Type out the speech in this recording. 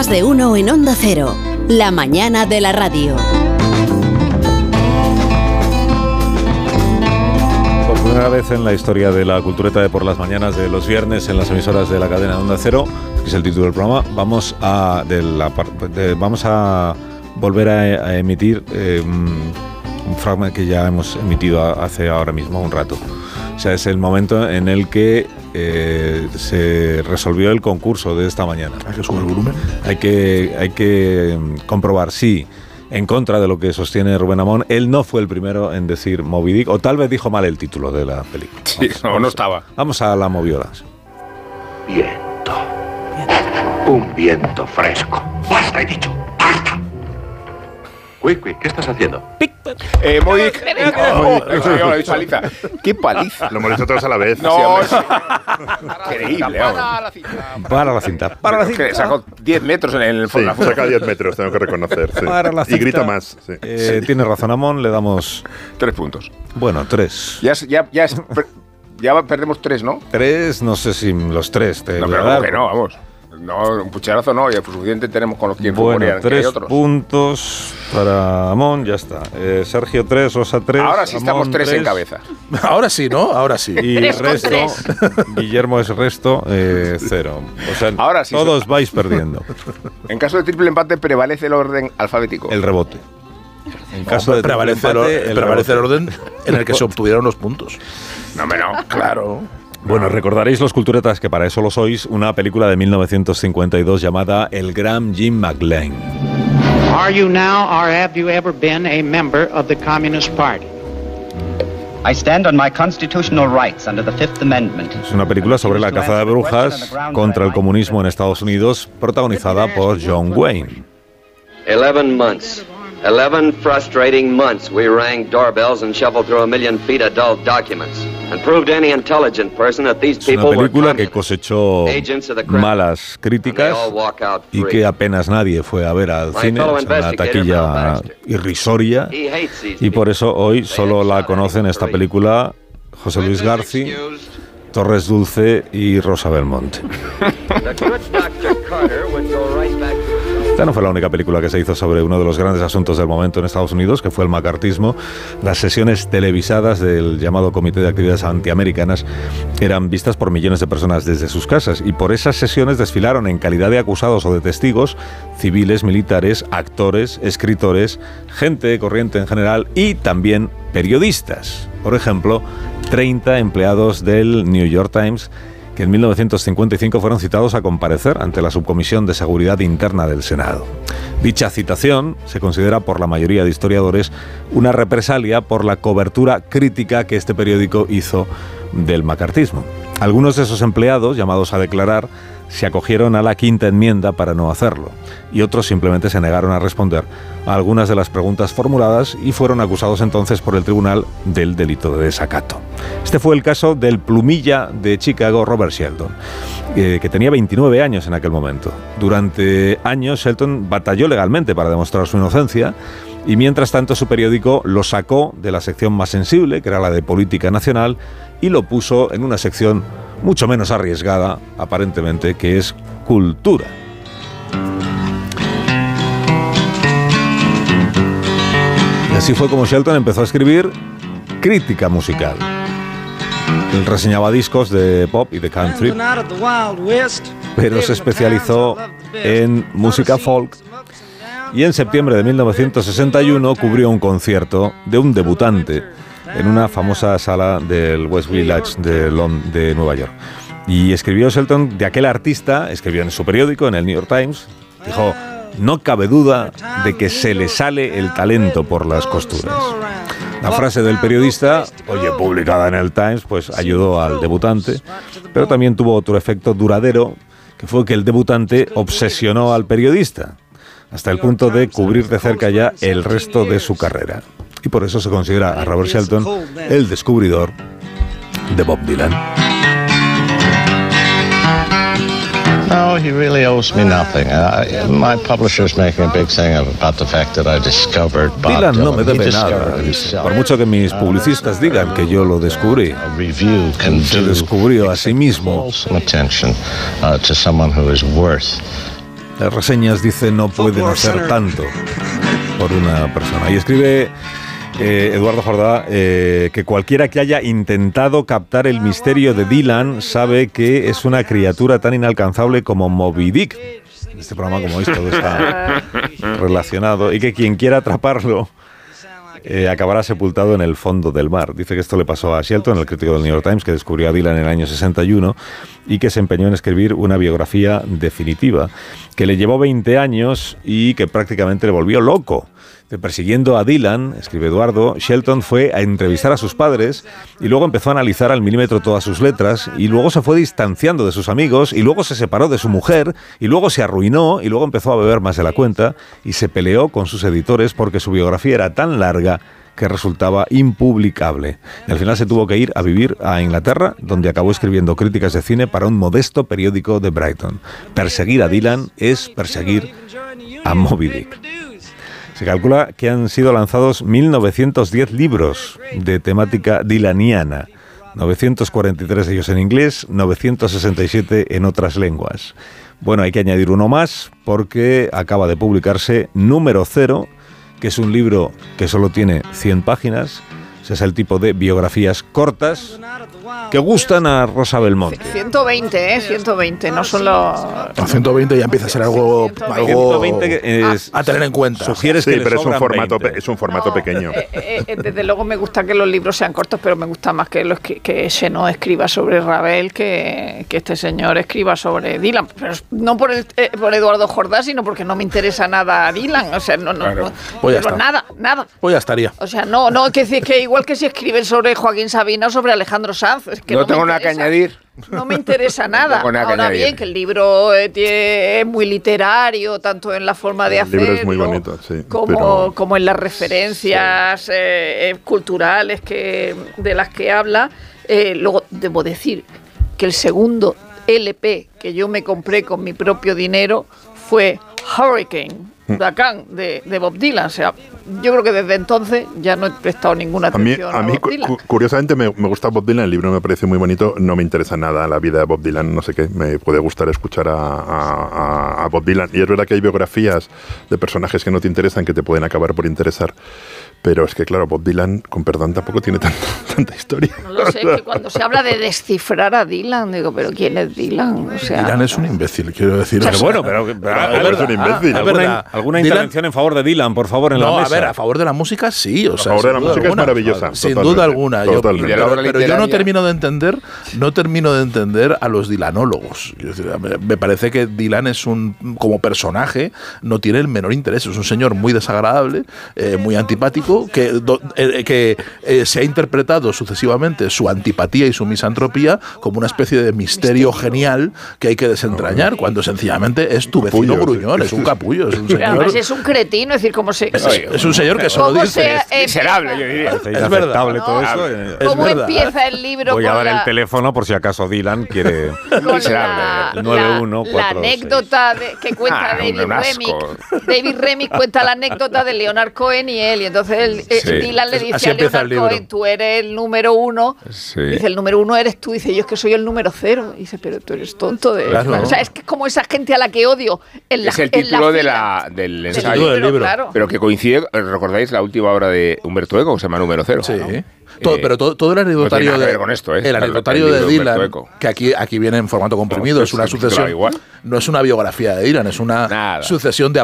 Más de uno en Onda Cero. La mañana de la radio. Por primera vez en la historia de la cultureta de por las mañanas de los viernes en las emisoras de la cadena Onda Cero, que es el título del programa, vamos a volver a emitir un fragmento que ya hemos emitido hace ahora mismo un rato. O sea, es el momento en el que se resolvió el concurso de esta mañana. ¿Hay que subir el volumen? Hay que comprobar si, en contra de lo que sostiene Rubén Amón, él no fue el primero en decir Moby Dick, o tal vez dijo mal el título de la película. Sí, no estaba. Vamos a la moviola. Viento. Un viento fresco. ¡Basta, he dicho! ¡Basta! Quick, ¿qué estás haciendo? Moby Dick. Lo he dicho paliza. ¡Qué paliza! Lo hemos dicho todos a la vez. No, increíble. Para la cinta. Que sacó 10 metros en el fondo. Sí, saca 10 metros, tengo que reconocer. Sí. Para la cinta. Y grita más. Sí. Tiene razón Amón, le damos 3 puntos. Bueno, 3. Ya perdemos 3, ¿no? 3, no sé si los 3 te no, voy a pero dar. que no, vamos. No, un pucherazo no, ya suficiente tenemos con los que bueno, 3 otros. puntos para Amón, ya está. Sergio 3, Rosa 3. Ahora sí estamos 3 en cabeza. Ahora sí, ¿no? Ahora sí. Y resto, Guillermo es resto, 0. O sea, ahora sí, todos vais perdiendo. En caso de triple empate prevalece el orden alfabético. El rebote. En caso de prevalece el orden en el que se obtuvieron los puntos. No, claro. Bueno, recordaréis los culturetas que para eso lo sois, una película de 1952 llamada El Gran Jim McLean. Are you now or have you ever been a member of the Communist Party? I stand on my constitutional rights under the Fifth Amendment. Es una película sobre la caza de brujas contra el comunismo en Estados Unidos, protagonizada por John Wayne. 11 months. 11 frustrating months we rang doorbells and shuffled through 1 million feet of dull documents and proved to any intelligent person that these people were película que cosechó malas críticas y que apenas nadie fue a ver al cine, es una taquilla irrisoria, y por eso hoy solo la conocen esta película José Luis García, Torres Dulce y Rosa Belmonte. Esta no fue la única película que se hizo sobre uno de los grandes asuntos del momento en Estados Unidos, que fue el macartismo. Las sesiones televisadas del llamado Comité de Actividades Antiamericanas eran vistas por millones de personas desde sus casas, y por esas sesiones desfilaron en calidad de acusados o de testigos civiles, militares, actores, escritores, gente corriente en general y también periodistas. Por ejemplo, 30 empleados del New York Times que en 1955 fueron citados a comparecer ante la Subcomisión de Seguridad Interna del Senado. Dicha citación se considera por la mayoría de historiadores una represalia por la cobertura crítica que este periódico hizo del macartismo. Algunos de esos empleados, llamados a declarar, se acogieron a la quinta enmienda para no hacerlo, y otros simplemente se negaron a responder a algunas de las preguntas formuladas y fueron acusados entonces por el tribunal del delito de desacato. Este fue el caso del plumilla de Chicago, Robert Sheldon, que tenía 29 años en aquel momento. Durante años Sheldon batalló legalmente para demostrar su inocencia, y mientras tanto su periódico lo sacó de la sección más sensible, que era la de política nacional, y lo puso en una sección mucho menos arriesgada, aparentemente, que es cultura. Y así fue como Sheldon empezó a escribir crítica musical. Él reseñaba discos de pop y de country, pero se especializó en música folk, y en septiembre de 1961 cubrió un concierto de un debutante en una famosa sala del West Village de Nueva York. Y escribió Sheldon de aquel artista, escribió en su periódico, en el New York Times, dijo: no cabe duda de que se le sale el talento por las costuras. La frase del periodista, publicada en el Times, pues ayudó al debutante, pero también tuvo otro efecto duradero, que fue que el debutante obsesionó al periodista, hasta el punto de cubrir de cerca ya el resto de su carrera. Y por eso se considera a Robert Sheldon el descubridor de Bob Dylan. No, he really owes me nothing. My publisher's making a big thing about the fact that I discovered Bob Dylan. No me debe nada, por mucho que mis publicistas digan que yo lo descubrí. Se descubrió a sí mismo. Attention to someone who is worth Las reseñas dicen no pueden hacer tanto por una persona. Y escribe Eduardo Jordá que cualquiera que haya intentado captar el misterio de Dylan sabe que es una criatura tan inalcanzable como Moby Dick. Este programa, como veis, todo está relacionado, y que quien quiera atraparlo acabará sepultado en el fondo del mar. Dice que esto le pasó a Shelton, el crítico del New York Times, que descubrió a Dylan en el año 61 y que se empeñó en escribir una biografía definitiva, que le llevó 20 años y que prácticamente le volvió loco. Persiguiendo a Dylan, escribe Eduardo, Shelton fue a entrevistar a sus padres y luego empezó a analizar al milímetro todas sus letras y luego se fue distanciando de sus amigos y luego se separó de su mujer y luego se arruinó y luego empezó a beber más de la cuenta y se peleó con sus editores porque su biografía era tan larga que resultaba impublicable. Y al final se tuvo que ir a vivir a Inglaterra, donde acabó escribiendo críticas de cine para un modesto periódico de Brighton. Perseguir a Dylan es perseguir a Moby Dick. Se calcula que han sido lanzados 1.910 libros de temática dylaniana, 943 de ellos en inglés, 967 en otras lenguas. Bueno, hay que añadir uno más porque acaba de publicarse Número 0, que es un libro que solo tiene 100 páginas. Ese es el tipo de biografías cortas que gustan a Rosa Belmonte. 120, 120, no solo... 120 ya empieza a ser algo 120 a tener en cuenta. Sugieres que pero es un formato pequeño. Desde luego me gusta que los libros sean cortos, pero me gusta más que Chenot escriba sobre Ravel que este señor escriba sobre Dylan. Pero no por Eduardo Jordá, sino porque no me interesa nada a Dylan. O sea, Claro. Pues ya pero está. nada. Pues ya estaría. O sea, no, que igual que si escriben sobre Joaquín Sabina o sobre Alejandro Sanz. Es que No tengo nada que añadir. No me interesa nada. No tengo nada que Ahora añadir. bien, que el libro es muy literario, tanto en la forma de hacerlo, El libro es muy bonito, sí, como en las referencias culturales de las que habla. Luego, debo decir que el segundo LP que yo me compré con mi propio dinero fue Hurricane, Huracán, de Bob Dylan. O sea, yo creo que desde entonces ya no he prestado ninguna atención a Bob Dylan. Curiosamente me gusta Bob Dylan, el libro me parece muy bonito, no me interesa nada la vida de Bob Dylan, no sé qué, me puede gustar escuchar a Bob Dylan, y es verdad que hay biografías de personajes que no te interesan que te pueden acabar por interesar, pero es que claro, Bob Dylan, con perdón, tampoco tiene tanta historia. No lo sé, que cuando se habla de descifrar a Dylan, digo, pero ¿quién es Dylan? O sea, Dylan es un imbécil, quiero decir. Pero bueno, pero es un imbécil. ¿Alguna intervención en favor de Dylan, por favor, en la mesa? A ver, a favor de la música sí. O sea, a favor de la música es maravillosa. Sin duda alguna. Pero yo no termino de entender a los Dylanólogos. Es decir, me parece que Dylan es como personaje, no tiene el menor interés. Es un señor muy desagradable, muy antipático, que se ha interpretado sucesivamente su antipatía y su misantropía como una especie de misterio genial que hay que desentrañar, cuando sencillamente es tu vecino gruñón, es un capullo, es un señor... Además es un cretino, es decir, como se... Es un señor que solo dice... Miserable, yo diría. Es verdad. Todo eso. ¿Cómo empieza el libro? Voy a dar el teléfono por si acaso Dylan quiere... La anécdota que cuenta David Remnick cuenta la anécdota de Leonard Cohen y él, y entonces Dylan le dice a Leonard Cohen, tú eres el número 1, dice, el número 1 eres tú, dice, yo es que soy el número 0, dice, pero tú eres tonto. O sea, es que como esa gente a la que odio es el título del ensayo, del libro. Claro. Pero que coincide, ¿recordáis la última obra de Humberto Eco, que se llama Número 0? Sí. Pero todo el anecdotario el anecdotario de Dylan, que aquí viene en formato comprimido, es una sucesión, no es una biografía de Dylan, es una sucesión de